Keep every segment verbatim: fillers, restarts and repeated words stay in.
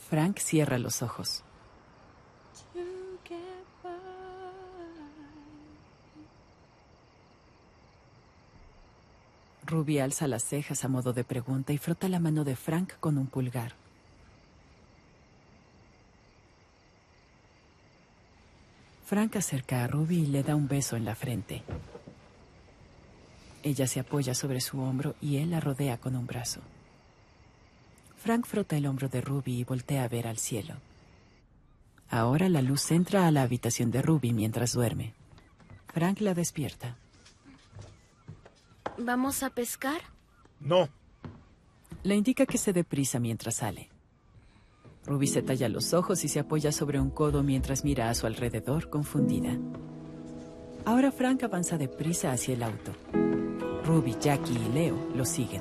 Frank cierra los ojos. Ruby alza las cejas a modo de pregunta y frota la mano de Frank con un pulgar. Frank acerca a Ruby y le da un beso en la frente. Ella se apoya sobre su hombro y él la rodea con un brazo. Frank frota el hombro de Ruby y voltea a ver al cielo. Ahora la luz entra a la habitación de Ruby mientras duerme. Frank la despierta. ¿Vamos a pescar? No. Le indica que se dé prisa mientras sale. Ruby se talla los ojos y se apoya sobre un codo mientras mira a su alrededor, confundida. Ahora Frank avanza deprisa hacia el auto. Ruby, Jackie y Leo lo siguen.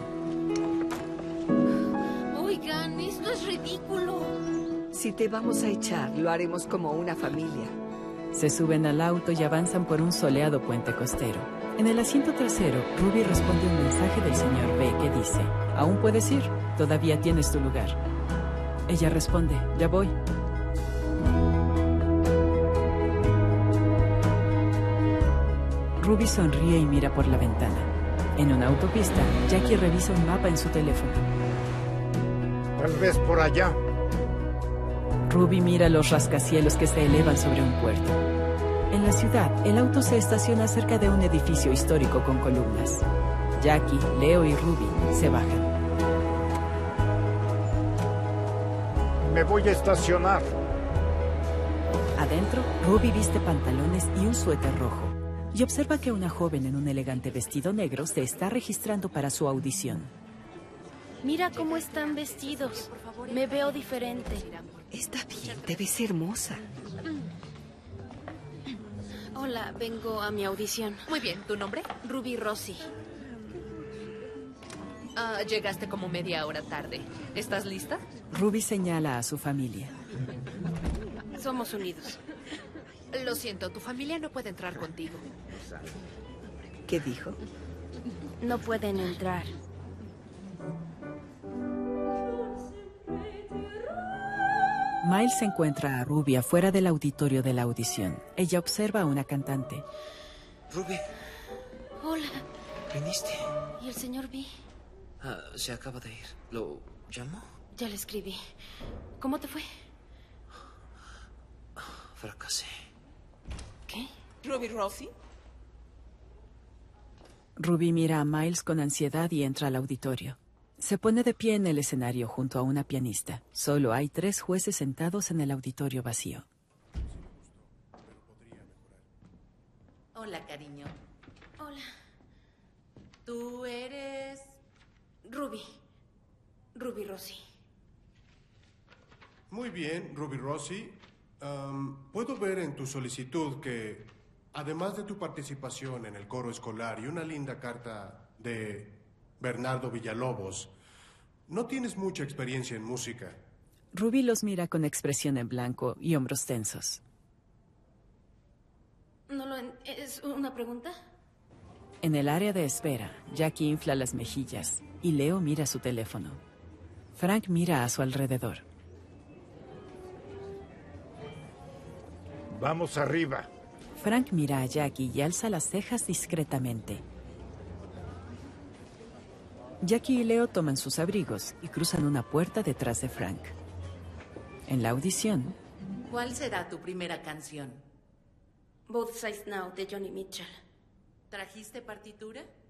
Oigan, esto es ridículo. Si te vamos a echar, lo haremos como una familia. Se suben al auto y avanzan por un soleado puente costero. En el asiento trasero, Ruby responde un mensaje del señor B que dice: «Aún puedes ir, todavía tienes tu lugar». Ella responde: «Ya voy». Ruby sonríe y mira por la ventana. En una autopista, Jackie revisa un mapa en su teléfono. Tal vez por allá. Ruby mira los rascacielos que se elevan sobre un puerto. En la ciudad, el auto se estaciona cerca de un edificio histórico con columnas. Jackie, Leo y Ruby se bajan. Me voy a estacionar. Adentro, Ruby viste pantalones y un suéter rojo, y observa que una joven en un elegante vestido negro se está registrando para su audición. Mira cómo están vestidos. Me veo diferente. Está bien, te ves hermosa. Hola, vengo a mi audición. Muy bien, ¿tu nombre? Ruby Rossi. Ah, llegaste como media hora tarde. ¿Estás lista? Ruby señala a su familia. Somos unidos. Lo siento, tu familia no puede entrar contigo. ¿Qué dijo? No pueden entrar. Miles encuentra a Ruby afuera del auditorio de la audición. Ella observa a una cantante. Ruby, Hola. ¿viniste? ¿Y el señor B? Ah, se acaba de ir. ¿Lo llamo? Ya le escribí. ¿Cómo te fue? Fracasé. ¿Qué? ¿Ruby Rossi? Ruby mira a Miles con ansiedad y entra al auditorio. Se pone de pie en el escenario junto a una pianista. Solo hay tres jueces sentados en el auditorio vacío. Hola, cariño. Hola. ¿Tú eres...? Ruby. Ruby Rossi. Muy bien, Ruby Rossi. Um, puedo ver en tu solicitud que, además de tu participación en el coro escolar y una linda carta de Bernardo Villalobos, no tienes mucha experiencia en música. Ruby los mira con expresión en blanco y hombros tensos. ¿No lo en- ¿Es una pregunta? En el área de espera, Jackie infla las mejillas y Leo mira su teléfono. Frank mira a su alrededor. Vamos arriba. Frank mira a Jackie y alza las cejas discretamente. Jackie y Leo toman sus abrigos y cruzan una puerta detrás de Frank. En la audición, ¿Cuál será tu primera canción? Both Sides Now, de Johnny Mitchell. ¿Trajiste partitura?